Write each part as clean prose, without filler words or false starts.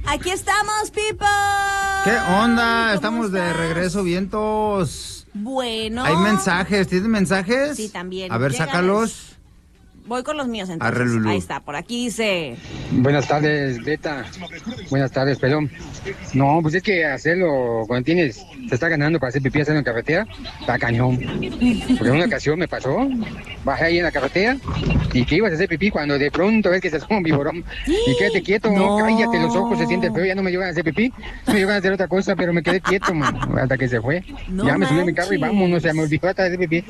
Aquí estamos, people. ¿Qué onda? Estamos de regreso, vientos. Bueno. ¿Hay mensajes? ¿Tienes mensajes? Sí, también. A ver, Llegan. sácalos. Voy con los míos entonces. Arre, Lulú. Ahí está, por aquí dice. Buenas tardes, Beta. Buenas tardes, pelón. No, pues es que hacerlo cuando te está ganando para hacer pipí, hacerlo en carretera, está cañón. Porque en una ocasión me pasó, bajé ahí en la carretera y que ibas a hacer pipí cuando de pronto ves que se asoma un viborón. Y quédate quieto, No. cállate los ojos, se siente feo, ya no me llevan a hacer pipí, me llevan a hacer otra cosa, pero me quedé quieto, man, hasta que se fue. No ya me subí a mi carro y manches. vámonos, se me olvidó hasta hacer pipí.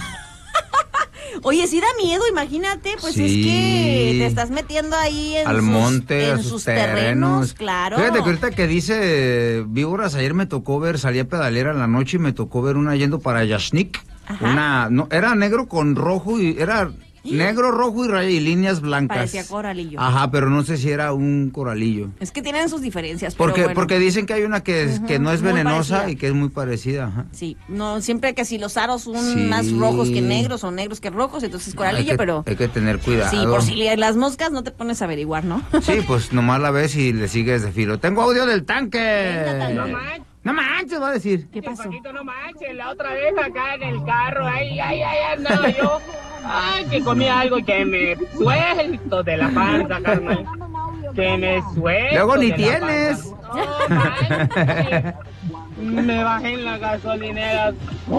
Oye, sí da miedo, imagínate, pues Sí. es que te estás metiendo ahí en Al monte, a sus terrenos. claro. Fíjate que ahorita que dice víboras, ayer me tocó ver, salí a pedalera en la noche y me tocó ver una yendo para Yashnik. Ajá. No, era negro con rojo y era negro, rojo y líneas blancas. Parecía coralillo. Ajá, pero no sé si era un coralillo. Es que tienen sus diferencias, pero Porque, bueno. porque dicen que hay una que no es muy venenosa parecida. y que es muy parecida. Ajá. Sí, no, siempre que si los aros son Sí. más rojos que negros o negros que rojos, entonces coralillo, pero... Hay que tener cuidado. Sí, por si las moscas no te pones a averiguar, ¿no? Sí, pues nomás la ves y le sigues de filo. Tengo audio del tanque. Venga, No manches, va a decir. ¿Qué pasó? Paquito, no manches, la otra vez acá en el carro, ahí andaba yo. Ay, que comí algo que me suelto de la panza, carnal. Que me suelto. Luego ni de la tienes. panza. No manches. Me bajé en la gasolinera,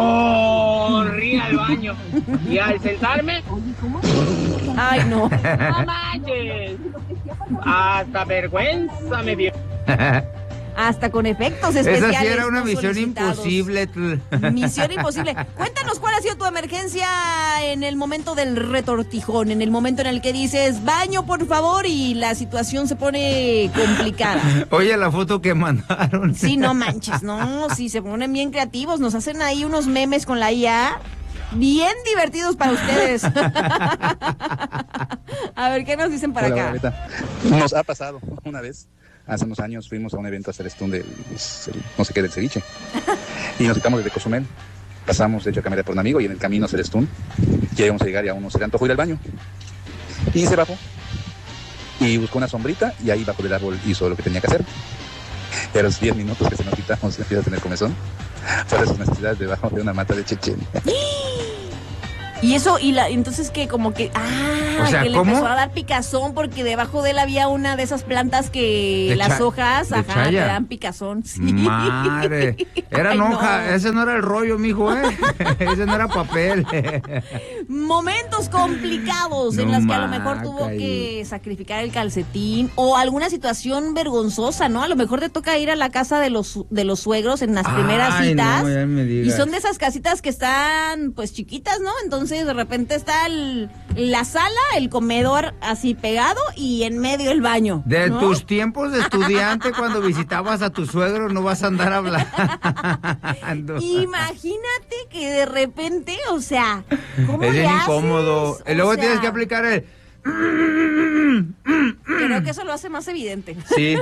corrí al baño y al sentarme, Ay, no. no manches, hasta vergüenza me dio. Hasta con efectos especiales. Esa sí era una no misión solicitados. imposible. Misión imposible. Cuéntanos cuál ha sido tu emergencia en el momento del retortijón, en el momento en el que dices, baño, por favor, y la situación se pone complicada. Oye, la foto que mandaron. Sí, no manches, no, sí, se ponen bien creativos, nos hacen ahí unos memes con la IA. Bien divertidos para ustedes. A ver, ¿qué nos dicen para Hola, acá? Beta. Nos ha pasado una vez, hace unos años fuimos a un evento a hacer stun del no sé qué, del ceviche. Y nos quitamos desde Cozumel. Pasamos, de hecho, a caminar por un amigo y en el camino a hacer stun. Ya íbamos a llegar y a uno se le antojó ir al baño. Y se bajó. Y buscó una sombrita y ahí bajo del árbol hizo lo que tenía que hacer. Y a los 10 minutos que se nos quitamos empieza a tener comezón. Fue de sus necesidades debajo de una mata de chechen. Y eso, entonces que como que, O sea, que le ¿cómo? empezó a dar picazón porque debajo de él había una de esas plantas que De las cha- hojas, de ajá, te chaya. dan picazón. Sí. Madre. Eran Ay, hoja, no. ese no era el rollo, mijo, ¿eh? Ese no era papel. Momentos complicados en No los que a lo mejor tuvo maca, que sacrificar el calcetín o alguna situación vergonzosa, ¿no? A lo mejor te toca ir a la casa de los suegros en las primeras Ay, citas. no, ya me Y digas. son de esas casitas que están pues chiquitas, ¿no? Entonces de repente está la sala, el comedor así pegado y en medio el baño. De ¿no? tus tiempos de estudiante, cuando visitabas a tu suegro, no vas a andar hablando. Imagínate que de repente, o sea, ¿cómo Es le bien haces? incómodo. Y O luego sea, tienes que aplicar el... Creo que eso lo hace más evidente. Sí.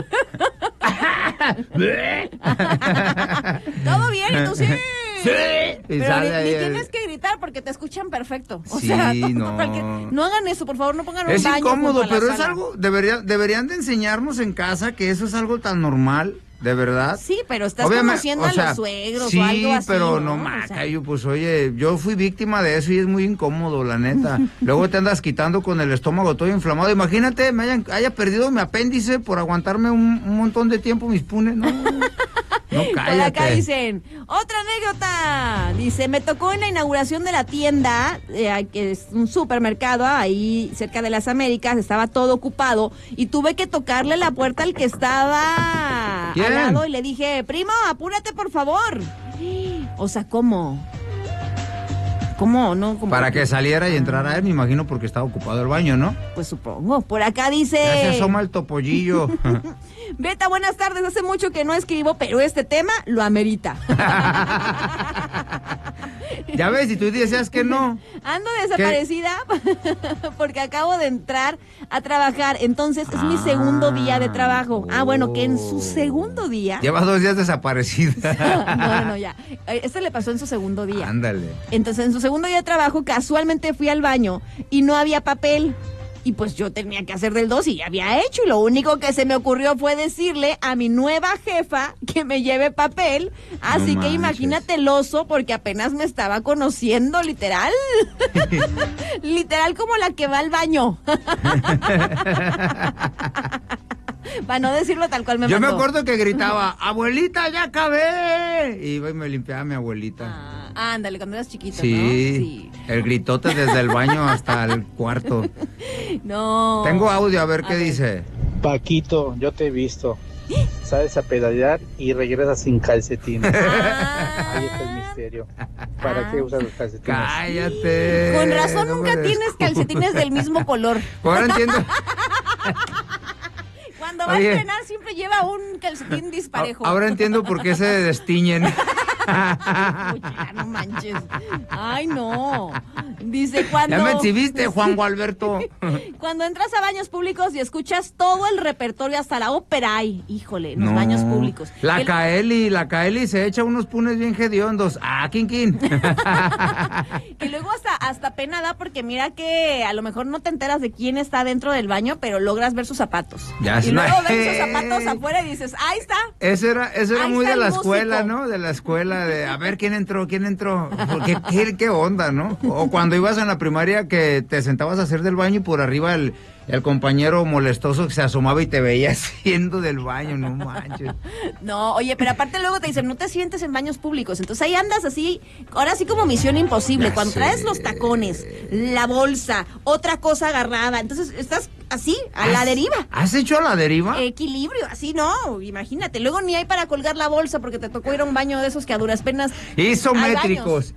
¿Todo bien? ¿Y tú sí? Sí. Y Pero sale ni ahí el- tienes que gritar porque te escuchan perfecto. O Sí, sea, no. no hagan eso, por favor, no pongan un Es baño incómodo, junto a la pero es sala. algo... Deberían de enseñarnos en casa que eso es algo tan normal, de verdad. Sí, pero estás Obviamente, conociendo o a sea, los suegros sí, o algo así. pero no O maca, sea, yo pues oye, yo fui víctima de eso y es muy incómodo, la neta. Luego te andas quitando con el estómago todo inflamado. Imagínate, haya perdido mi apéndice por aguantarme un montón de tiempo mis punes. No, no por cállate. acá dicen, otra anécdota. Dice, me tocó en la inauguración de la tienda, que es un supermercado ahí cerca de las Américas, estaba todo ocupado y tuve que tocarle la puerta al que estaba ¿Quién? al lado y le dije, primo, apúrate por favor. O sea, ¿cómo? ¿Cómo? ¿No? Como Para que saliera y entrara él, me imagino porque estaba ocupado el baño, ¿no? Pues supongo. Por acá Ya se dice... asoma el topollillo. Beta, buenas tardes. Hace mucho que no escribo, pero este tema lo amerita. Ya ves, si tú decías que no. Ando desaparecida porque acabo de entrar a trabajar. Entonces es mi segundo día de trabajo. Bueno, que en su segundo día... Llevas 2 días desaparecida. No, ya. Esto le pasó en su segundo día. Ándale. Entonces, en su segundo día de trabajo, casualmente fui al baño y no había papel. Y pues yo tenía que hacer del 2 y ya había hecho. Y lo único que se me ocurrió fue decirle a mi nueva jefa que me lleve papel. Así que imagínate el oso, porque apenas me estaba conociendo, literal. Literal como la que va al baño. Para no decirlo tal cual me mandó. Yo me acuerdo que gritaba, abuelita, ya acabé. Y iba y me limpiaba a mi abuelita. Ándale, cuando eras chiquito, sí, ¿no? Sí, el gritote desde el baño hasta el cuarto. No. Tengo audio, a ver qué dice. Paquito, yo te he visto. Sabes a pedalear y regresas sin calcetines. Ahí está el misterio. ¿Para qué usas los calcetines? Cállate. Con razón nunca tienes calcetines del mismo color. Ahora entiendo. Cuando va a entrenar siempre lleva un calcetín disparejo. Ahora entiendo por qué se destiñen. Uy, ya no manches. Ay, no. Dice cuando... Ya me exhibiste, Juan Gualberto. Cuando entras a baños públicos y escuchas todo el repertorio, hasta la ópera hay, híjole, en los baños públicos. La Kaeli se echa unos punes bien hediondos. Kin. Que luego hasta pena da, porque mira que a lo mejor no te enteras de quién está dentro del baño, pero logras ver sus zapatos. Y luego ves sus zapatos afuera y dices, ahí está. Eso era muy de la escuela, músico. ¿no? De la escuela, de a ver quién entró. Porque, ¿qué onda, no? O cuando ibas en la primaria que te sentabas a hacer del baño y por arriba el compañero molestoso que se asomaba y te veía haciendo del baño, no manches. No, oye, pero aparte luego te dicen, no te sientes en baños públicos. Entonces ahí andas así, ahora sí como misión imposible. Ya cuando traes los tacones, la bolsa, otra cosa agarrada, entonces estás así, a la deriva. ¿Has hecho a la deriva? Equilibrio, así no, imagínate. Luego ni hay para colgar la bolsa porque te tocó ir a un baño de esos que a duras penas. Isométricos.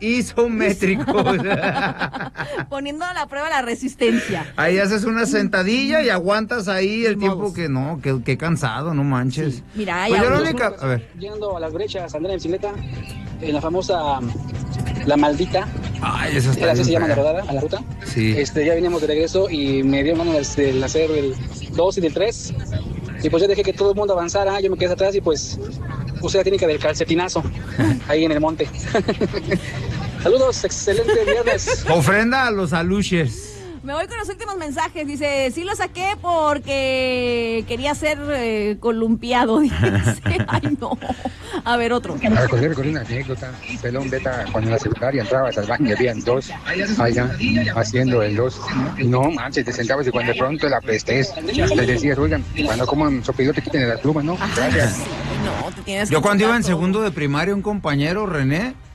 Poniendo a la prueba la resistencia. Ahí haces una sentadilla y aguantas ahí el tiempo que no, que cansado, no manches. Sí. Mira, pues yo la única, a ver. Yendo a las brechas, andar en bicicleta, en la famosa La Maldita. Ay, esa está así se llama la fea. rodada, a la ruta. Sí. Ya veníamos de regreso y me dio ganas de hacer el 2 y del 3. Y pues yo dejé que todo el mundo avanzara, yo me quedé atrás y pues usé la técnica del calcetinazo ahí en el monte. Saludos, excelente viernes. Ofrenda a los aluches. Me voy con los últimos mensajes. Dice, sí lo saqué porque quería ser columpiado. Dice, ay no. A ver, otro. Recordé una anécdota. Pelón, Beta, cuando en la secundaria entrabas al baño y habían dos allá haciendo el 2. No manches, te sentabas y cuando de pronto la pestes, les decías, oigan, cuando coman sopilote quiten las plumas, ¿no? Gracias. Sí, no, te tienes Yo que cuando iba en quitar todo. segundo de primaria, un compañero, René,